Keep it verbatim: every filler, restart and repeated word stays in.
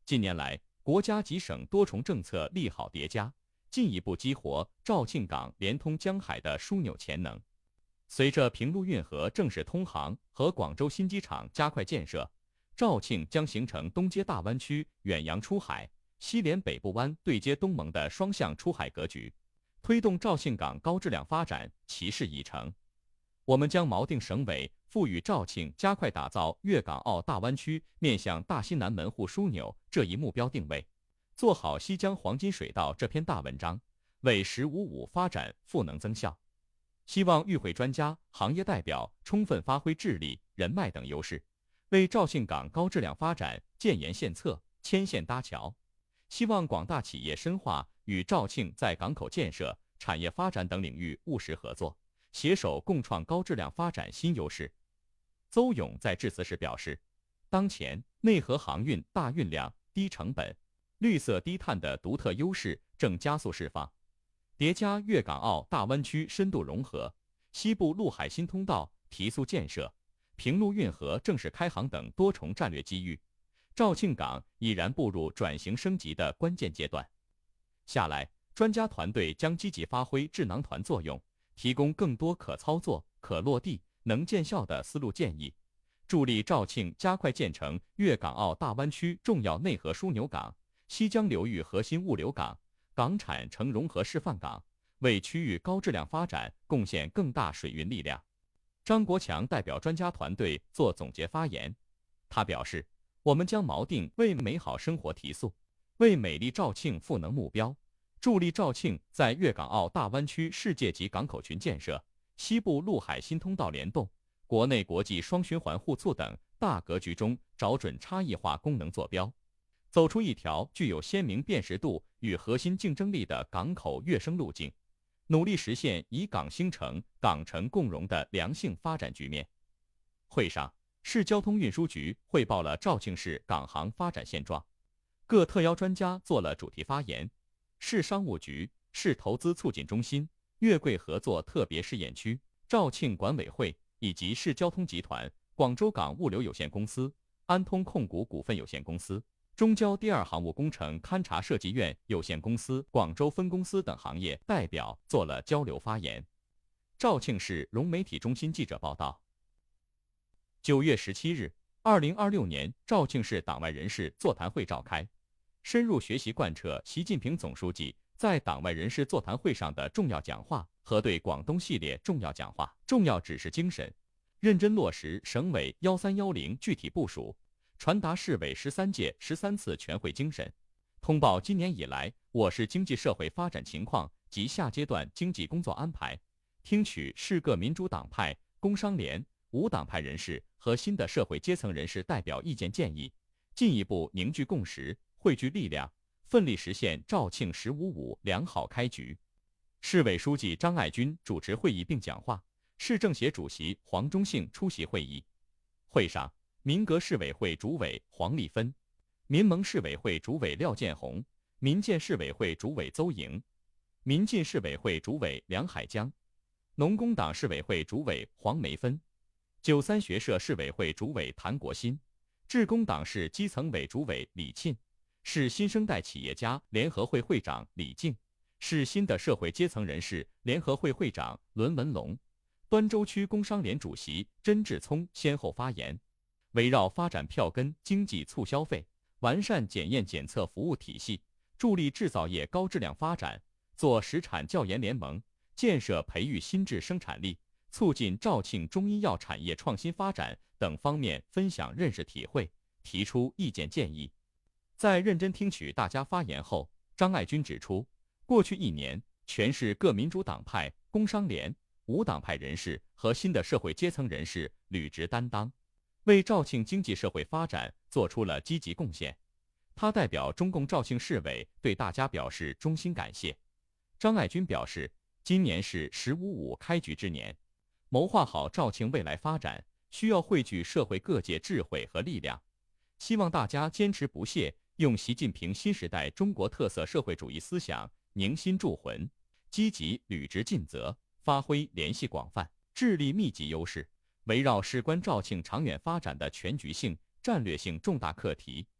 近年来，国家及省多重政策利好叠加，进一步激活肇庆港连通江海的枢纽潜能。随着平陆运河正式通航和广州新机场加快建设，肇庆将形成东接大湾区远洋出海、西连北部湾对接东盟的双向出海格局，推动肇庆港高质量发展其事已成。我们将锚定省委赋予肇庆加快打造粤港澳大湾区面向大西南门户枢纽这一目标定位，做好西江黄金水道这篇大文章，为“十五五”发展赋能增效。希望与会专家、行业代表充分发挥智力、人脉等优势，为肇庆港高质量发展建言献策、牵线搭桥。希望广大企业深化与肇庆在港口建设、产业发展等领域务实合作，携手共创高质量发展新优势。邹勇在致辞时表示，当前内河航运大运量、低成本、绿色低碳的独特优势正加速释放，叠加粤港澳大湾区深度融合，西部陆海新通道提速建设，平陆运河正式开航等多重战略机遇，肇庆港已然步入转型升级的关键阶段。下来，专家团队将积极发挥智囊团作用，提供更多可操作、可落地、能见效的思路建议，助力肇庆加快建成粤港澳大湾区重要内河枢纽港、西江流域核心物流港、港产成融合示范港，为区域高质量发展贡献更大水运力量。张国强代表专家团队做总结发言，他表示，我们将锚定为美好生活提速，为美丽肇庆赋能目标，助力肇庆在粤港澳大湾区世界级港口群建设、西部陆海新通道联动、国内国际双循环互促等大格局中找准差异化功能坐标，走出一条具有鲜明辨识度与核心竞争力的港口跃升路径，努力实现以港兴城、港城共荣的良性发展局面。会上，市交通运输局汇报了肇庆市港航发展现状，各特邀专家做了主题发言。市商务局、市投资促进中心、粤桂合作特别试验区、肇庆管委会以及市交通集团、广州港物流有限公司、安通控股股份有限公司、中交第二航务工程勘察设计院有限公司广州分公司等行业代表做了交流发言。肇庆市融媒体中心记者报道，九月十七日，二零二六年肇庆市党外人士座谈会召开，深入学习贯彻习近平总书记在党外人士座谈会上的重要讲话和对广东系列重要讲话、重要指示精神，认真落实省委幺三幺零具体部署，传达市委十三届十三次全会精神，通报今年以来我市经济社会发展情况及下阶段经济工作安排，听取市各民主党派、工商联、无党派人士和新的社会阶层人士代表意见建议，进一步凝聚共识，汇聚力量，奋力实现肇庆“十五五”良好开局。市委书记张爱军主持会议并讲话，市政协主席黄忠信出席会议。会上，民革市委会主委黄丽芬、民盟市委会主委廖建红、民建市委会主委邹莹、民进市委会主委梁海江、农工党市委会主委黄梅芬、九三学社市委会主委谭国新、致公党市基层委主委李沁、市新生代企业家联合会会长李静、市新的社会阶层人士联合会会长伦文龙、端州区工商联主席甄志聪先后发言，围绕发展票根经济促消费，完善检验检测服务体系，助力制造业高质量发展，做实产教研联盟，建设培育新质生产力，促进肇庆中医药产业创新发展等方面分享认识体会，提出意见建议。在认真听取大家发言后，张爱军指出，过去一年，全市各民主党派、工商联、无党派人士和新的社会阶层人士履职担当，为肇庆经济社会发展做出了积极贡献。他代表中共肇庆市委对大家表示衷心感谢。张爱军表示，今年是“十五五”开局之年，谋划好肇庆未来发展，需要汇聚社会各界智慧和力量。希望大家坚持不懈，用习近平新时代中国特色社会主义思想凝心铸魂，积极履职尽责，发挥联系广泛、智力密集优势，围绕事关肇庆长远发展的全局性、战略性重大课题，